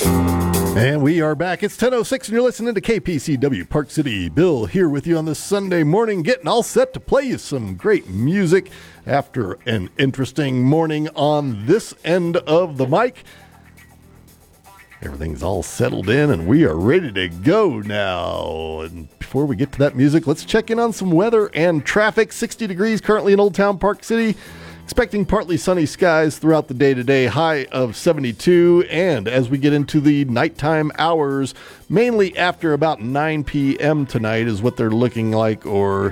And we are back. It's 10:06 and you're listening to KPCW Park City. Bill here with you on this Sunday morning, getting all set to play you some great music after an interesting morning on this end of the mic. Everything's all settled in and we are ready to go now. And before we get to that music, let's check in on some weather and traffic. 60 degrees currently in Old Town Park City. Expecting partly sunny skies throughout the day today, high of 72. And as we get into the nighttime hours, mainly after about 9 p.m. tonight is what they're looking like, so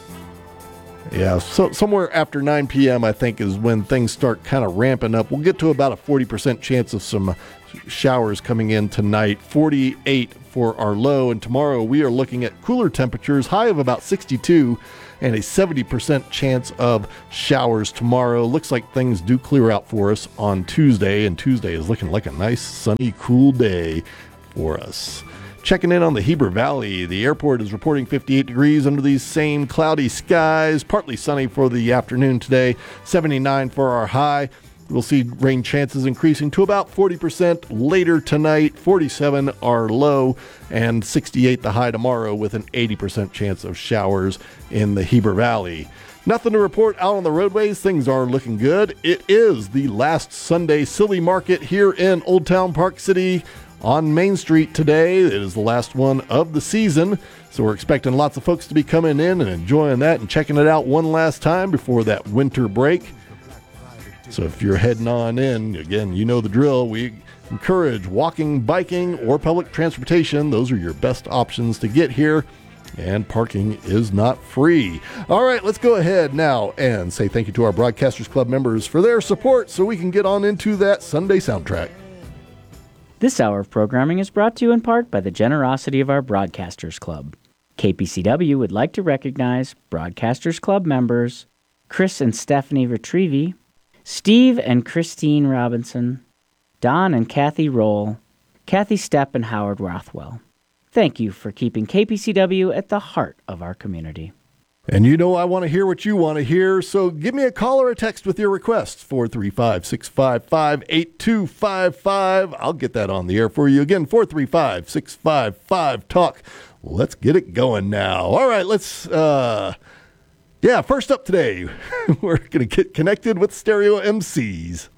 somewhere after 9 p.m. I think is when things start kind of ramping up. We'll get to about a 40% chance of some showers coming in tonight, 48 for our low. And tomorrow we are looking at cooler temperatures, high of about 62. And a 70% chance of showers tomorrow. Looks like things do clear out for us on Tuesday, and Tuesday is looking like a nice, sunny, cool day for us. Checking in on the Heber Valley. The airport is reporting 58 degrees under these same cloudy skies. Partly sunny for the afternoon today, 79 for our high. We'll see rain chances increasing to about 40% later tonight, 47 our low, and 68 the high tomorrow with an 80% chance of showers in the Heber Valley. Nothing to report out on the roadways. Things are looking good. It is the last Sunday Silly Market here in Old Town Park City on Main Street today. It is the last one of the season, so we're expecting lots of folks to be coming in and enjoying that and checking it out one last time before that winter break. So if you're heading on in, again, you know the drill. We encourage walking, biking, or public transportation. Those are your best options to get here, and parking is not free. All right, let's go ahead now and say thank you to our Broadcasters Club members for their support so we can get on into that Sunday soundtrack. This hour of programming is brought to you in part by the generosity of our Broadcasters Club. KPCW would like to recognize Broadcasters Club members Chris and Stephanie Retrievi, Steve and Christine Robinson, Don and Kathy Roll, Kathy Stepp and Howard Rothwell. Thank you for keeping KPCW at the heart of our community. And you know I want to hear what you want to hear, so give me a call or a text with your requests, 435-655-8255. I'll get that on the air for you. Again, 435-655-TALK. Let's get it going now. All right, first up today, we're going to get connected with Stereo MCs.